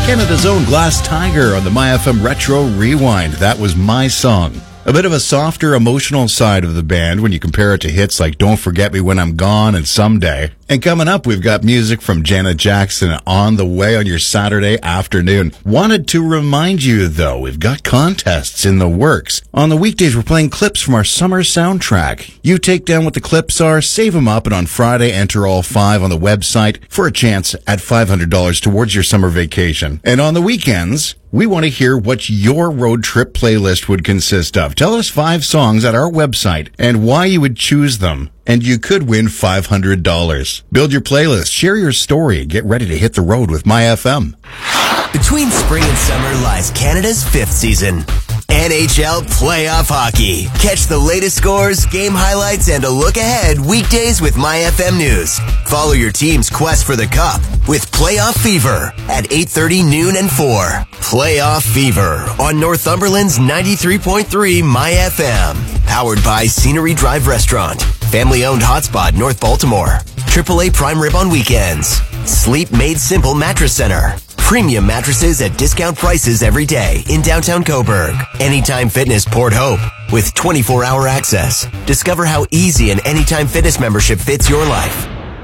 Canada's own Glass Tiger on the MyFM Retro Rewind. That was My Song. A bit of a softer, emotional side of the band when you compare it to hits like Don't Forget Me When I'm Gone and Someday. And coming up, we've got music from Janet Jackson on the way on your Saturday afternoon. Wanted to remind you, though, we've got contests in the works. On the weekdays, we're playing clips from our summer soundtrack. You take down what the clips are, save them up, and on Friday, enter all 5 on the website for a chance at $500 towards your summer vacation. And on the weekends, we want to hear what your road trip playlist would consist of. Tell us 5 songs at our website and why you would choose them, and you could win $500. Build your playlist, share your story, and get ready to hit the road with MyFM. Between spring and summer lies Canada's 5th season. NHL Playoff Hockey. Catch the latest scores, game highlights, and a look ahead weekdays with MyFM News. Follow your team's quest for the Cup with Playoff Fever at 8:30, noon, and 4. Playoff Fever on Northumberland's 93.3 MyFM. Powered by Scenery Drive Restaurant. Family-owned hotspot North Baltimore. AAA Prime Rib on weekends. Sleep Made Simple Mattress Center. Premium mattresses at discount prices every day in downtown Coburg. Anytime Fitness Port Hope with 24-hour access. Discover how easy an Anytime Fitness membership fits your life.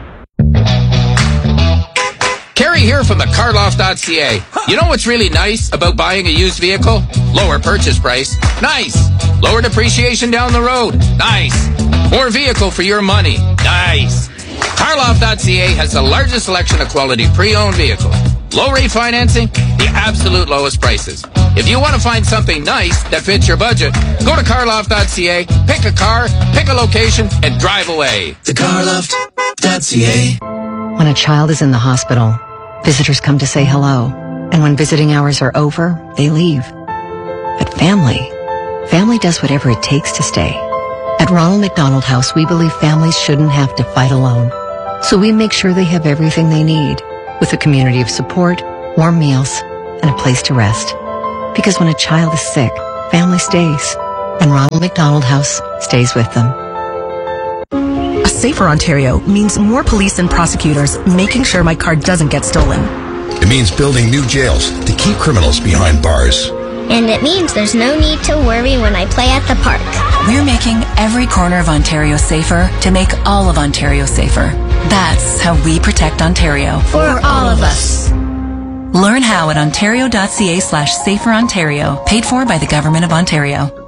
Kerry here from the carloft.ca. You know what's really nice about buying a used vehicle? Lower purchase price. Nice. Lower depreciation down the road. Nice. More vehicle for your money. Nice. Carloft.ca has the largest selection of quality pre-owned vehicles. Low rate financing, the absolute lowest prices. If you want to find something nice that fits your budget, go to carloft.ca, pick a car, pick a location, and drive away. The carloft.ca. When a child is in the hospital, visitors come to say hello. And when visiting hours are over, they leave. But family does whatever it takes to stay. At Ronald McDonald House, we believe families shouldn't have to fight alone. So we make sure they have everything they need, with a community of support, warm meals, and a place to rest. Because when a child is sick, family stays, and Ronald McDonald House stays with them. A safer Ontario means more police and prosecutors making sure my car doesn't get stolen. It means building new jails to keep criminals behind bars. And it means there's no need to worry when I play at the park. We're making every corner of Ontario safer to make all of Ontario safer. That's how we protect Ontario. For all of us. Learn how at ontario.ca/saferontario. Paid for by the Government of Ontario.